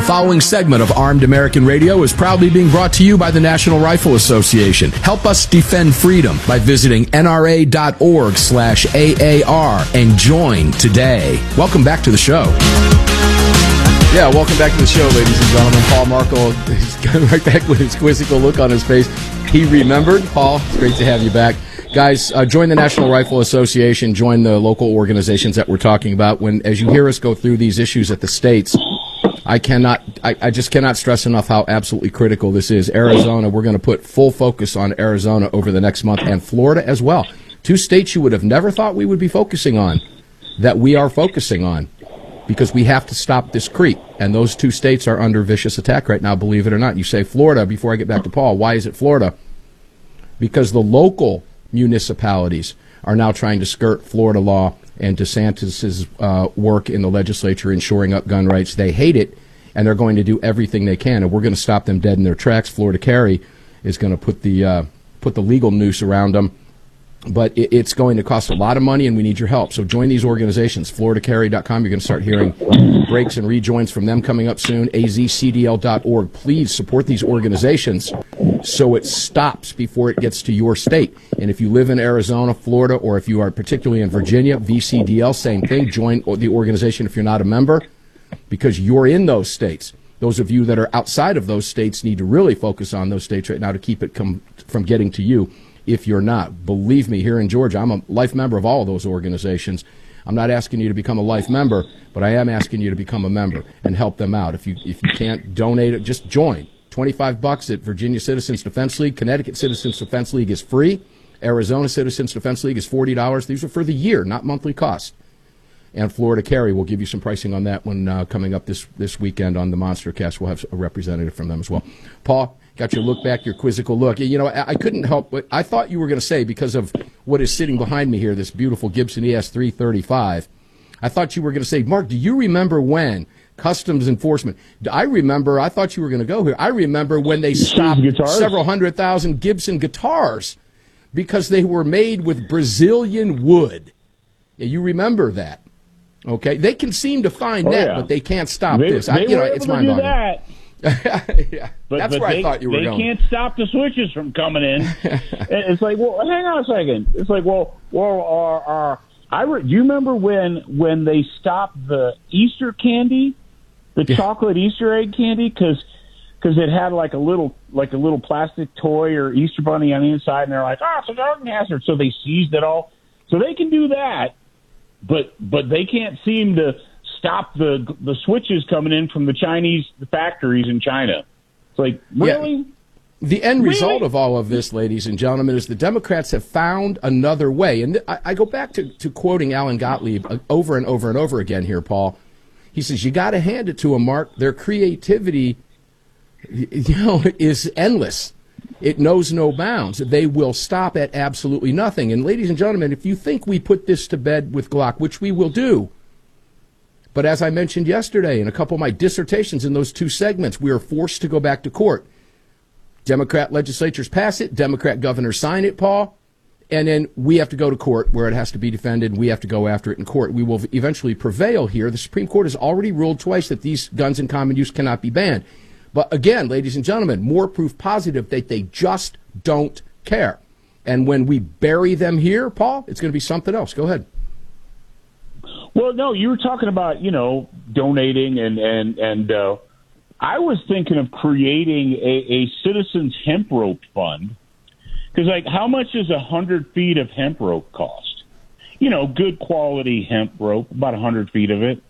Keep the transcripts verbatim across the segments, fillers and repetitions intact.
following segment of Armed American Radio is proudly being brought to you by the National Rifle Association. Help us defend freedom by visiting nra.org slash AAR and join today. Welcome back to the show. Yeah, welcome back to the show, ladies and gentlemen. Paul Markel is coming right back with his quizzical look on his face. He remembered. Paul, it's great to have you back. Guys, uh, join the National Rifle Association. Join the local organizations that we're talking about. When, as you hear us go through these issues at the states, I cannot, I, I just cannot stress enough how absolutely critical this is. Arizona, we're going to put full focus on Arizona over the next month, and Florida as well. Two states you would have never thought we would be focusing on, that we are focusing on, because we have to stop this creep. And those two states are under vicious attack right now, believe it or not. You say Florida, before I get back to Paul, why is it Florida? Because the local municipalities are now trying to skirt Florida law and DeSantis' uh, work in the legislature in shoring up gun rights. They hate it, and they're going to do everything they can, and we're going to stop them dead in their tracks. Florida Carry is going to put the uh, put the legal noose around them, but it, it's going to cost a lot of money, and we need your help. So join these organizations, florida carry dot com. You're going to start hearing breaks and rejoins from them coming up soon, a z c d l dot org. Please support these organizations so it stops before it gets to your state. And if you live in Arizona, Florida, or if you are particularly in Virginia, V C D L, same thing. Join the organization if you're not a member, because you're in those states. Those of you that are outside of those states need to really focus on those states right now to keep it come from getting to you if you're not. Believe me, here in Georgia, I'm a life member of all of those organizations. I'm not asking you to become a life member, but I am asking you to become a member and help them out. If you if you can't donate it, just join. twenty-five bucks at Virginia Citizens Defense League. Connecticut Citizens Defense League is free. Arizona Citizens Defense League is forty dollars. These are for the year, not monthly cost. And Florida Carry, we'll give you some pricing on that one uh, coming up this, this weekend on the Monster Cast. We'll have a representative from them as well. Paul, got your look back, your quizzical look. You know, I, I couldn't help, but I thought you were going to say, because of what is sitting behind me here, this beautiful Gibson E S three thirty-five, I thought you were going to say, Mark, do you remember when Customs Enforcement, I remember, I thought you were going to go here, I remember when they stopped several hundred thousand Gibson guitars because they were made with Brazilian wood. Yeah, you remember that. Okay, they can seem to find oh, that, yeah. but they can't stop they, this. They I, you know, were able it's to mind do boggling. That. yeah, but, that's but where they, I thought you were they going. They can't stop the switches from coming in. It's like, well, hang on a second. It's like, well, well, uh, uh, I re- do you remember when when they stopped the Easter candy, the yeah. chocolate Easter egg candy, because because it had like a little like a little plastic toy or Easter bunny on the inside, and they're like, oh, it's a garden hazard, so they seized it all. So they can do that, but but they can't seem to stop the the switches coming in from the Chinese factories in China. It's like, really? Yeah. The end really? result of all of this, ladies and gentlemen, is the Democrats have found another way. And th- I, I go back to, to quoting Alan Gottlieb over and over and over again here, Paul. He says, you got to hand it to them, Mark. Their creativity, you know, is endless. It knows no bounds. They will stop at absolutely nothing. And ladies and gentlemen, if you think we put this to bed with Glock, which we will do, but as I mentioned yesterday in a couple of my dissertations in those two segments, we are forced to go back to court. Democrat legislatures pass it, Democrat governors sign it, Paul, and then we have to go to court where it has to be defended. We have to go after it in court. We will eventually prevail here. The Supreme Court has already ruled twice that these guns in common use cannot be banned. But again, ladies and gentlemen, more proof positive that they just don't care. And when we bury them here, Paul, it's going to be something else. Go ahead. Well, no, you were talking about, you know, donating and, and, and, uh, I was thinking of creating a, a citizens hemp rope fund, because, like, how much does a hundred feet of hemp rope cost? You know, good quality hemp rope, about a hundred feet of it.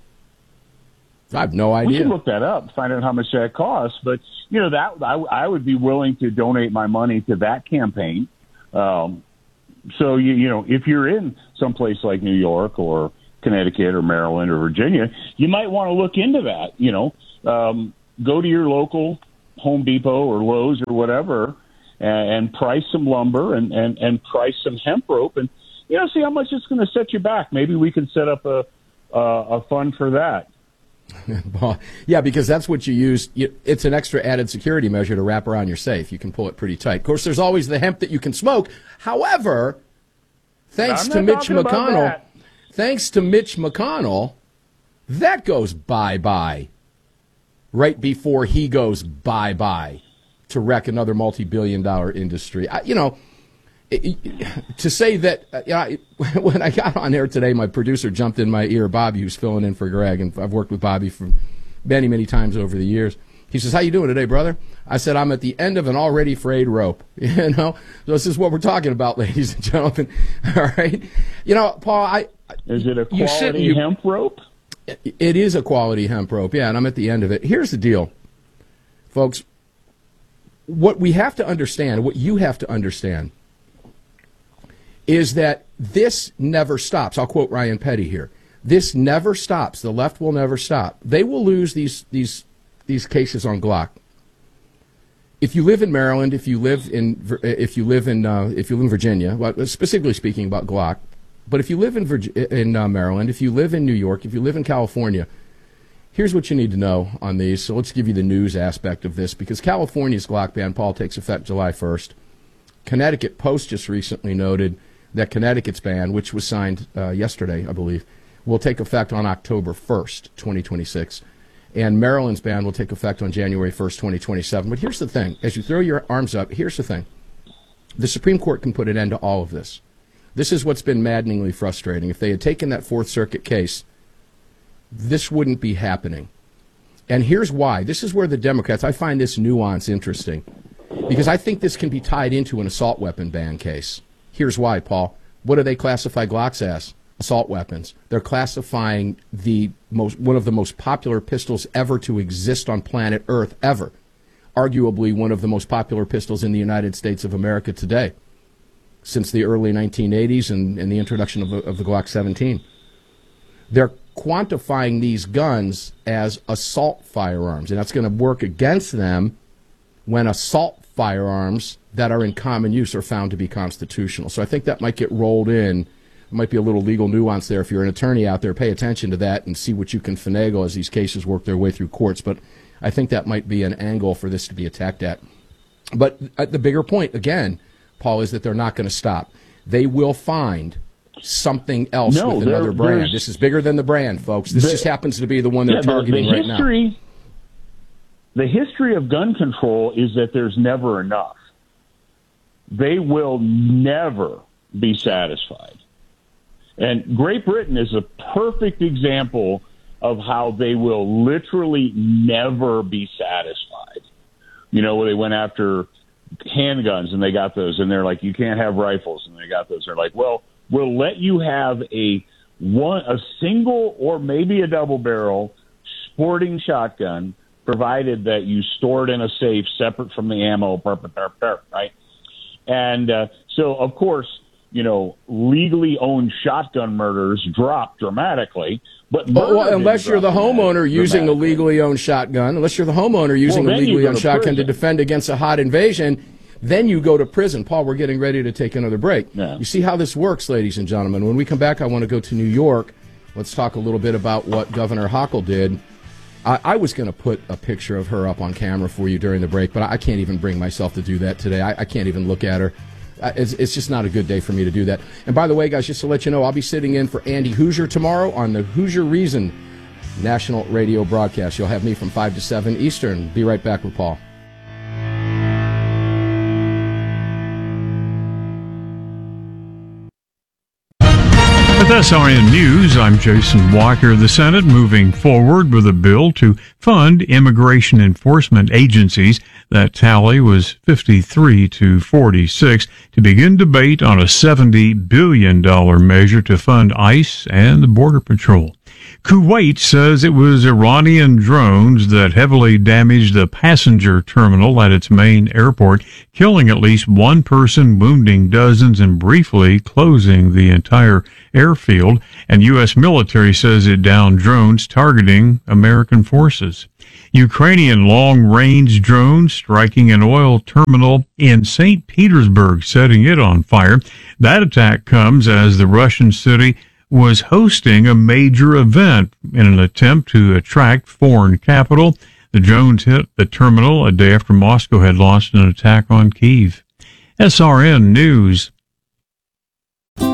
I have no idea. We can look that up, find out how much that costs. But you know, that I, I would be willing to donate my money to that campaign. Um, so you you know, if you're in someplace like New York or Connecticut or Maryland or Virginia, you might want to look into that. You know. Um, Go to your local Home Depot or Lowe's or whatever and, and price some lumber and, and, and price some hemp rope and, you know, see how much it's going to set you back. Maybe we can set up a, a, a fund for that. Well, yeah, because that's what you use. You, it's an extra added security measure to wrap around your safe. You can pull it pretty tight. Of course, there's always the hemp that you can smoke. However, thanks to Mitch McConnell, thanks to Mitch McConnell, that goes bye-bye. right before he goes bye-bye to wreck another multi-billion dollar industry. I, you know, it, it, to say that, uh, you know, when I got on air today, my producer jumped in my ear, Bobby, who's filling in for Greg, and I've worked with Bobby for many, many times over the years. He says, how you doing today, brother? I said, I'm at the end of an already frayed rope. You know, so this is what we're talking about, ladies and gentlemen. All right. You know, Paul, I... Is it a quality you, hemp rope? It is a quality hemp rope, yeah, and I'm at the end of it. Here's the deal, folks. What we have to understand, what you have to understand, is that this never stops. I'll quote Ryan Petty here. This never stops. The left will never stop. They will lose these these these cases on Glock. If you live in Maryland, if you live in if you live in uh, if you live in Virginia, well, specifically speaking about Glock, but if you live in Virg- in uh, Maryland, if you live in New York, if you live in California, here's what you need to know on these. So let's give you the news aspect of this, because California's Glock ban, Paul, takes effect July first. Connecticut Post just recently noted that Connecticut's ban, which was signed uh, yesterday, I believe, will take effect on October first, twenty twenty-six. And Maryland's ban will take effect on January first, twenty twenty-seven. But here's the thing. As you throw your arms up, here's the thing. The Supreme Court can put an end to all of this. This is what's been maddeningly frustrating. If they had taken that Fourth Circuit case, this wouldn't be happening. And here's why. This is where the Democrats, I find this nuance interesting, because I think this can be tied into an assault weapon ban case. Here's why, Paul. What do they classify Glocks as? Assault weapons. They're classifying the most, one of the most popular pistols ever to exist on planet Earth, ever. Arguably one of the most popular pistols in the United States of America today, since the early nineteen eighties and, and the introduction of, of the Glock seventeen. They're quantifying these guns as assault firearms, and that's going to work against them when assault firearms that are in common use are found to be constitutional. So I think that might get rolled in. There might be a little legal nuance there. If you're an attorney out there, pay attention to that and see what you can finagle as these cases work their way through courts. But I think that might be an angle for this to be attacked at. But at the bigger point, again, Paul, is that they're not going to stop. They will find something else no, with another brand. This is bigger than the brand, folks. This the, just happens to be the one they're yeah, targeting the, the right history, now. The history of gun control is that there's never enough. They will never be satisfied. And Great Britain is a perfect example of how they will literally never be satisfied. You know, where they went after handguns and they got those, and they're like, you can't have rifles, and they got those. They're like, well, we'll let you have a one, a single or maybe a double barrel sporting shotgun, provided that you store it in a safe separate from the ammo, right? And uh, so, of course, you know, legally owned shotgun murders drop dramatically. But well, well, unless you're the homeowner using a legally owned shotgun, unless you're the homeowner using well, a legally owned shotgun to defend against a hot invasion, then you go to prison. Paul, we're getting ready to take another break. Yeah. You see how this works, ladies and gentlemen. When we come back, I want to go to New York. Let's talk a little bit about what Governor Hochul did. I, I was going to put a picture of her up on camera for you during the break, but I can't even bring myself to do that today. I, I can't even look at her. It's, it's just not a good day for me to do that. And by the way, guys, just to let you know, I'll be sitting in for Andy Hoosier tomorrow on the Hoosier Reason national radio broadcast. You'll have me from five to seven Eastern. Be right back with Paul. With S R N News, I'm Jason Walker. The Senate moving forward with a bill to fund immigration enforcement agencies. That tally was fifty-three to forty-six to begin debate on a seventy billion dollars measure to fund ICE and the Border Patrol. Kuwait says it was Iranian drones that heavily damaged the passenger terminal at its main airport, killing at least one person, wounding dozens, and briefly closing the entire airfield. And U S military says it downed drones targeting American forces. Ukrainian long-range drones striking an oil terminal in Saint Petersburg, setting it on fire. That attack comes as the Russian city was hosting a major event in an attempt to attract foreign capital. The drones hit the terminal a day after Moscow had launched an attack on Kyiv. S R N News.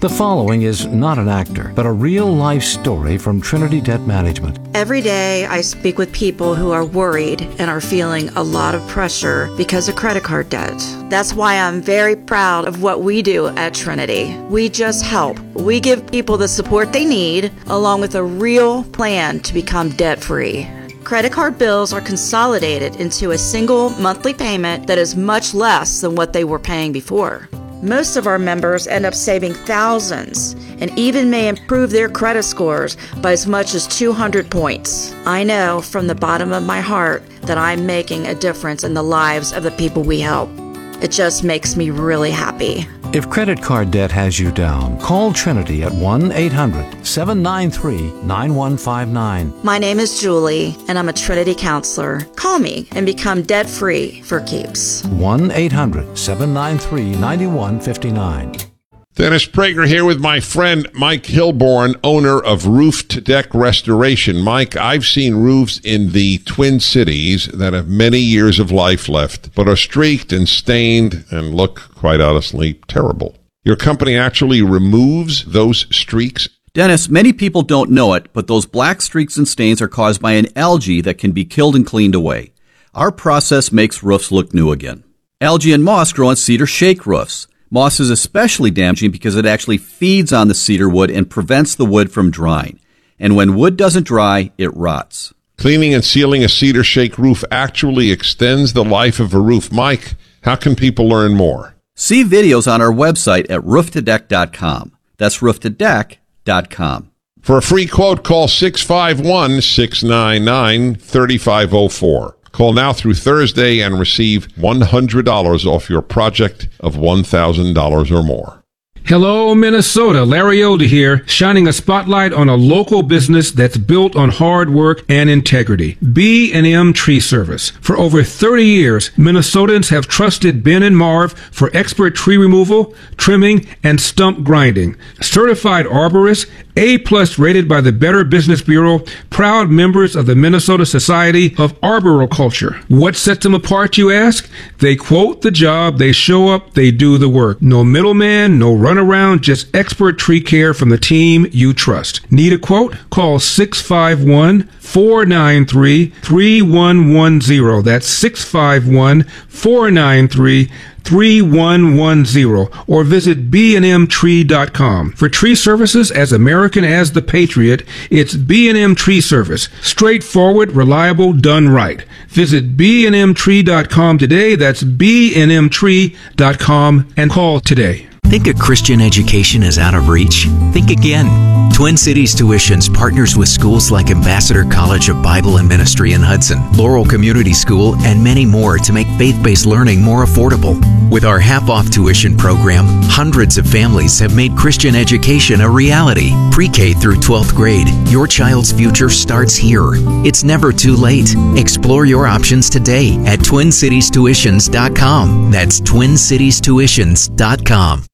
The following is not an actor, but a real-life story from Trinity Debt Management. Every day I speak with people who are worried and are feeling a lot of pressure because of credit card debt. That's why I'm very proud of what we do at Trinity. We just help. We give people the support they need, along with a real plan to become debt-free. Credit card bills are consolidated into a single monthly payment that is much less than what they were paying before. Most of our members end up saving thousands and even may improve their credit scores by as much as two hundred points. I know from the bottom of my heart that I'm making a difference in the lives of the people we help. It just makes me really happy. If credit card debt has you down, call Trinity at one eight hundred seven nine three nine one five nine. My name is Julie, and I'm a Trinity counselor. Call me and become debt-free for keeps. one eight hundred seven nine three nine one five nine. Dennis Prager here with my friend Mike Hilborn, owner of Roof to Deck Restoration. Mike, I've seen roofs in the Twin Cities that have many years of life left, but are streaked and stained and look, quite honestly, terrible. Your company actually removes those streaks? Dennis, many people don't know it, but those black streaks and stains are caused by an algae that can be killed and cleaned away. Our process makes roofs look new again. Algae and moss grow on cedar shake roofs. Moss is especially damaging because it actually feeds on the cedar wood and prevents the wood from drying. And when wood doesn't dry, it rots. Cleaning and sealing a cedar shake roof actually extends the life of a roof. Mike, how can people learn more? See videos on our website at roof to deck dot com. That's roof to deck dot com. For a free quote, call six five one, six nine nine, three five zero four. Call now through Thursday and receive one hundred dollars off your project of one thousand dollars or more. Hello, Minnesota. Larry Elder here, shining a spotlight on a local business that's built on hard work and integrity. B and M Tree Service. For over thirty years, Minnesotans have trusted Ben and Marv for expert tree removal, trimming, and stump grinding. Certified arborists, A-plus rated by the Better Business Bureau, proud members of the Minnesota Society of Arboriculture. What sets them apart, you ask? They quote the job, they show up, they do the work. No middleman, no run around, just expert tree care from the team you trust. Need a quote? Call six five one, four nine three, three one one zero. That's six five one, four nine three, three one one zero, or visit b and m tree dot com. For tree services as American as the Patriot, it's B and M Tree Service. Straightforward, reliable, done right. Visit b and m tree dot com today. That's b and m tree dot com and call today. Think a Christian education is out of reach? Think again. Twin Cities Tuitions partners with schools like Ambassador College of Bible and Ministry in Hudson, Laurel Community School, and many more to make faith-based learning more affordable. With our half-off tuition program, hundreds of families have made Christian education a reality. Pre-K through twelfth grade, your child's future starts here. It's never too late. Explore your options today at twin cities tuitions dot com. That's twin cities tuitions dot com.